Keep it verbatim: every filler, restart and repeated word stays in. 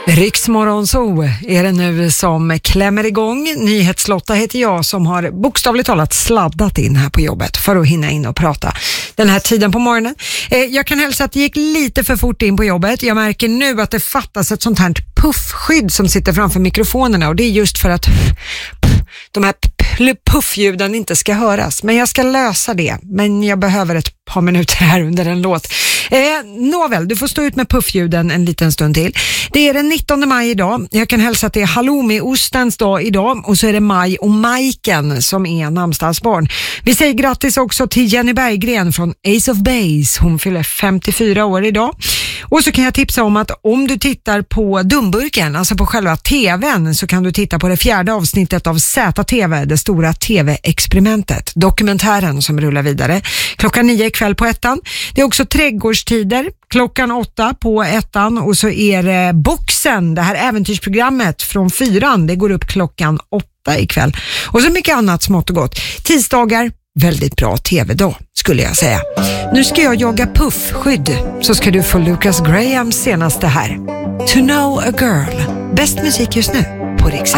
Riksmorgonzoo är det nu som klämmer igång. Nyhetslotta heter jag som har bokstavligt talat sladdat in här på jobbet för att hinna in och prata den här tiden på morgonen. Eh, jag kan hälsa att det gick lite för fort in på jobbet. Jag märker nu att det fattas ett sånt här puffskydd som sitter framför mikrofonerna, och det är just för att de här puffljuden inte ska höras. Men jag ska lösa det. Men jag behöver ett par minuter här under en låt. Eh, nåväl, du får stå ut med puffljuden en liten stund till. Det är den nittonde maj idag. Jag kan hälsa att det är halloumi-ostens dag idag. Och så är det Maj och Majken som är namnsdagsbarn. Vi säger grattis också till Jenny Berggren från Ace of Base. Hon fyller femtiofyra år idag. Och så kan jag tipsa om att om du tittar på Dumburken, alltså på själva tvn, så kan du titta på det fjärde avsnittet av Z T V, det stora tv-experimentet. Dokumentären som rullar vidare. Klockan nio ikväll på ettan. Det är också trädgårdstider. Klockan åtta på ettan, och så är det Boxen, det här äventyrsprogrammet från fyran. Det går upp klockan åtta ikväll. Och så mycket annat smått och gott. Tisdagar, väldigt bra tv-dag skulle jag säga. Nu ska jag jaga puffskydd, så ska du få Lucas Grahams senaste här. To Know a Girl. Bäst musik just nu på Riksdag.